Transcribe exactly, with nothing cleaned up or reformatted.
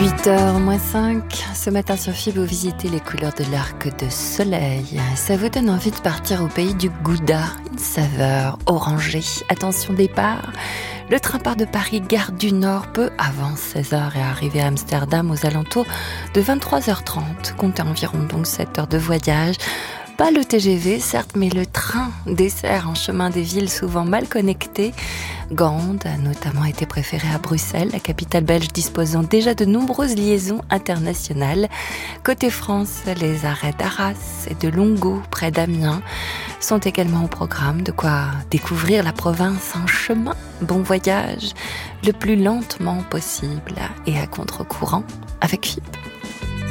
huit heures moins cinq, ce matin sur F I B, vous visitez les couleurs de l'arc de soleil. Ça vous donne envie de partir au pays du Gouda, une saveur orangée. Attention départ, le train part de Paris, gare du Nord, peu avant seize heures et arrivé à Amsterdam aux alentours de vingt-trois heures trente. Comptez environ donc sept heures de voyage. Pas le T G V, certes, mais le train dessert un chemin des villes souvent mal connectées. Gand a notamment été préféré à Bruxelles, la capitale belge disposant déjà de nombreuses liaisons internationales. Côté France, les arrêts d'Arras et de Longo, près d'Amiens, sont également au programme. De quoi découvrir la province en chemin. Bon voyage, le plus lentement possible et à contre-courant avec F I B.